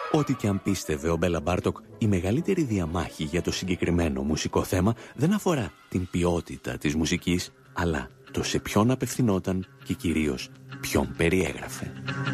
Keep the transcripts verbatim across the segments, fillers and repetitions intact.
Ό,τι και αν πίστευε ο Μπέλα Μπάρτοκ, η μεγαλύτερη διαμάχη για το συγκεκριμένο μουσικό θέμα δεν αφορά την ποιότητα της μουσικής, αλλά το σε ποιον απευθυνόταν και κυρίως ποιον περιέγραφε.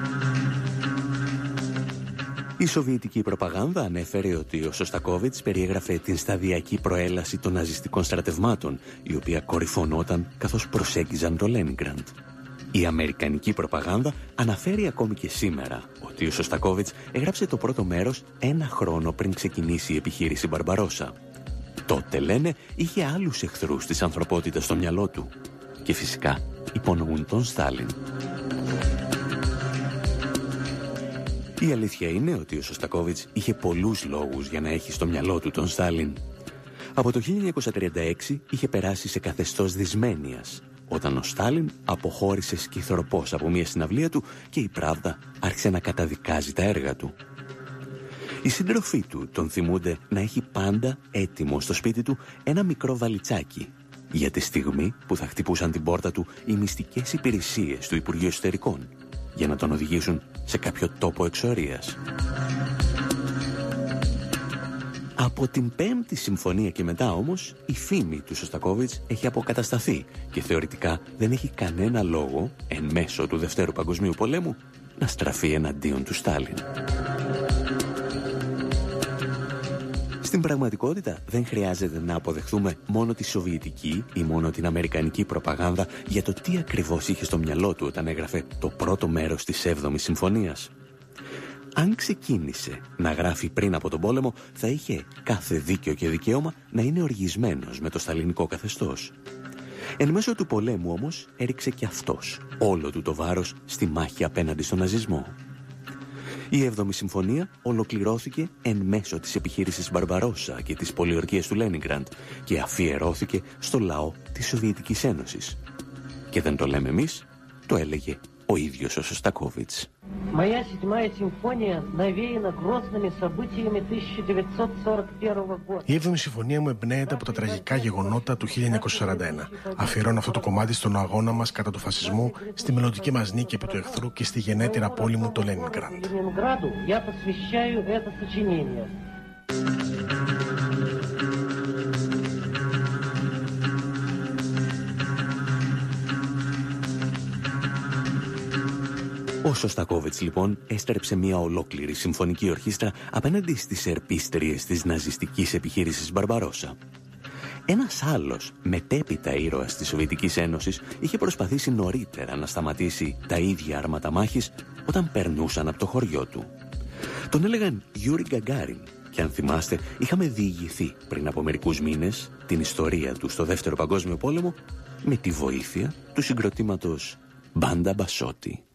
Η σοβιετική προπαγάνδα ανέφερε ότι ο Σωστακόβιτς περιέγραφε την σταδιακή προέλαση των ναζιστικών στρατευμάτων, η οποία κορυφωνόταν καθώς προσέγγιζαν το Λένινγκραντ. Η αμερικανική προπαγάνδα αναφέρει ακόμη και σήμερα ότι ο Σωστακόβιτς έγραψε το πρώτο μέρος ένα χρόνο πριν ξεκινήσει η επιχείρηση Μπαρμπαρόσα. Τότε, λένε, είχε άλλους εχθρούς της ανθρωπότητας στο μυαλό του. Και φυσικά υπονοούν τον Στάλιν. Η αλήθεια είναι ότι ο Σωστακόβιτς είχε πολλούς λόγους για να έχει στο μυαλό του τον Στάλιν. Από το χίλια εννιακόσια τριάντα έξι είχε περάσει σε καθεστώς δυσμένειας, όταν ο Στάλιν αποχώρησε σκυθροπός από μια συναυλία του και η Πράβδα άρχισε να καταδικάζει τα έργα του. Οι σύντροφοί του τον θυμούνται να έχει πάντα έτοιμο στο σπίτι του ένα μικρό βαλιτσάκι, για τη στιγμή που θα χτυπούσαν την πόρτα του οι μυστικές υπηρεσίες του Υπουργείου Εσωτερικών, για να τον οδηγήσουν σε κάποιο τόπο εξορίας. Από την πέμπτη συμφωνία και μετά όμως, η φήμη του Σωστακόβιτς έχει αποκατασταθεί και θεωρητικά δεν έχει κανένα λόγο, εν μέσω του Δευτέρου Παγκοσμίου Πολέμου, να στραφεί εναντίον του Στάλιν. Στην πραγματικότητα δεν χρειάζεται να αποδεχθούμε μόνο τη σοβιετική ή μόνο την αμερικανική προπαγάνδα για το τι ακριβώς είχε στο μυαλό του όταν έγραφε το πρώτο μέρος της έβδομης συμφωνίας. Αν ξεκίνησε να γράφει πριν από τον πόλεμο, θα είχε κάθε δίκαιο και δικαίωμα να είναι οργισμένος με το σταλινικό καθεστώς. Εν μέσω του πολέμου όμως έριξε και αυτός όλο του το βάρος στη μάχη απέναντι στον ναζισμό. Η έβδομη συμφωνία ολοκληρώθηκε εν μέσω της επιχείρησης Μπαρμπαρόσα και της πολιορκίας του Λένινγκραντ και αφιερώθηκε στο λαό της Σοβιετικής Ένωσης. Και δεν το λέμε εμείς, το έλεγε ο ίδιος ο Σωστακόβιτς. Моя седьмая симфония навеяна грозными событиями тысяча девятьсот сорок первого года. Η έβδομη συμφωνία μου εμπνέεται από τα τραγικά γεγονότα του χίλια εννιακόσια σαράντα ένα. Αφιερώνω αυτό το κομμάτι στον αγώνα μας κατά του φασισμού, στη μελλοντική μας νίκη επί του εχθρού και στη γενέτειρα πόλη μου, το Λένινγκραντ. Ο Σωστακόβιτς λοιπόν έστρεψε μια ολόκληρη συμφωνική ορχήστρα απέναντι στις ερπίστριες της ναζιστικής επιχείρησης Μπαρμπαρόσα. Ένας άλλος μετέπειτα ήρωας της Σοβιετικής Ένωσης είχε προσπαθήσει νωρίτερα να σταματήσει τα ίδια άρματα μάχης όταν περνούσαν από το χωριό του. Τον έλεγαν Γιούρι Γκαγκάριν και αν θυμάστε είχαμε διηγηθεί πριν από μερικούς μήνες την ιστορία του στο Δεύτερο Παγκόσμιο Πόλεμο με τη βοήθεια του συγκροτήματος Μπάντα Μπασότη.